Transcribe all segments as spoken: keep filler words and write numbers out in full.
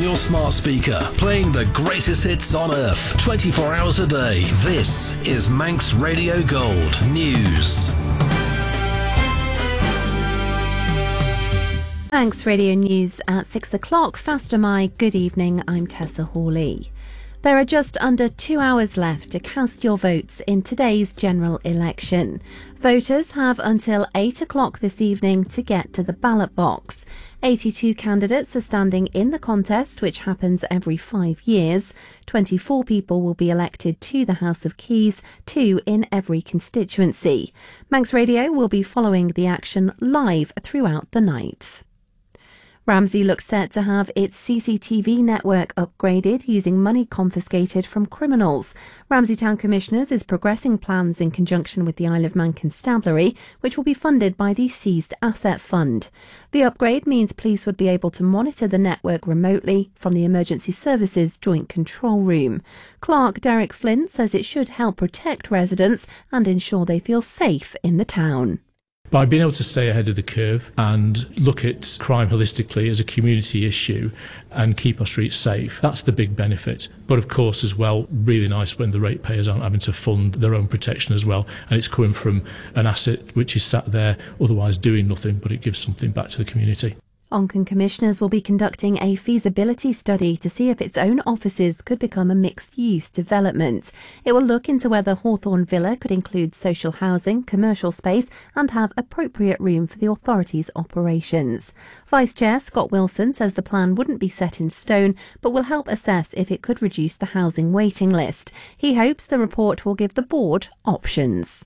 your smart speaker, playing the greatest hits on earth, twenty-four hours a day. This is Manx Radio Gold News. Manx Radio News at six o'clock. Faster my good evening, I'm Tessa Hawley. There are just under two hours left to cast your votes in today's general election. Voters have until eight o'clock this evening to get to the ballot box. eighty-two candidates are standing in the contest, which happens every five years. twenty-four people will be elected to the House of Keys, two in every constituency. Manx Radio will be following the action live throughout the night. Ramsey looks set to have its C C T V network upgraded using money confiscated from criminals. Ramsey Town Commissioners is progressing plans in conjunction with the Isle of Man Constabulary, which will be funded by the Seized Asset Fund. The upgrade means police would be able to monitor the network remotely from the Emergency Services Joint Control Room. Clerk Derek Flint says it should help protect residents and ensure they feel safe in the town. By being able to stay ahead of the curve and look at crime holistically as a community issue and keep our streets safe, that's the big benefit. But of course as well, really nice when the ratepayers aren't having to fund their own protection as well, and it's coming from an asset which is sat there otherwise doing nothing, but it gives something back to the community. Onken Commissioners will be conducting a feasibility study to see if its own offices could become a mixed-use development. It will look into whether Hawthorne Villa could include social housing, commercial space and have appropriate room for the authority's operations. Vice Chair Scott Wilson says the plan wouldn't be set in stone, but will help assess if it could reduce the housing waiting list. He hopes the report will give the board options.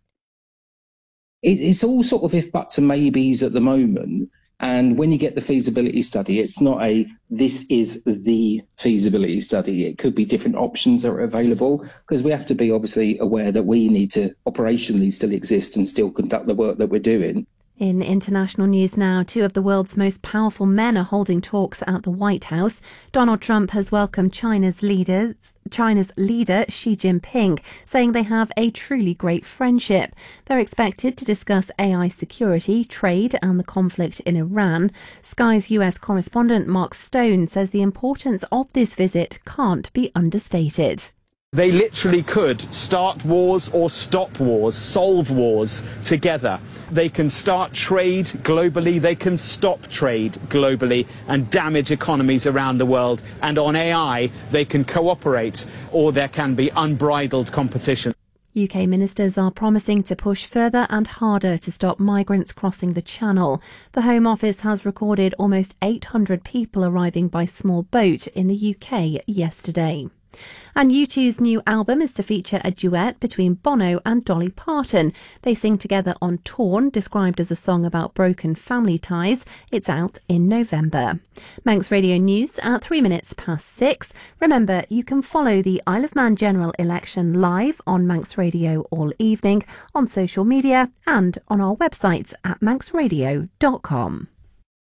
It's all sort of if buts and maybes at the moment. And when you get the feasibility study, it's not a, this is the feasibility study. It could be different options that are available, because we have to be obviously aware that we need to operationally still exist and still conduct the work that we're doing. In international news now, two of the world's most powerful men are holding talks at the White House. Donald Trump has welcomed China's leader, China's leader Xi Jinping, saying they have a truly great friendship. They're expected to discuss A I security, trade and the conflict in Iran. Sky's U S correspondent Mark Stone says the importance of this visit can't be understated. They literally could start wars or stop wars, solve wars together. They can start trade globally, they can stop trade globally and damage economies around the world. And on A I, they can cooperate, or there can be unbridled competition. U K ministers are promising to push further and harder to stop migrants crossing the Channel. The Home Office has recorded almost eight hundred people arriving by small boat in the U K yesterday. And U two's new album is to feature a duet between Bono and Dolly Parton. They sing together on Torn, described as a song about broken family ties. It's out in November. Manx Radio News at three minutes past six. Remember, you can follow the Isle of Man general election live on Manx Radio all evening, on social media and on our websites at manx radio dot com.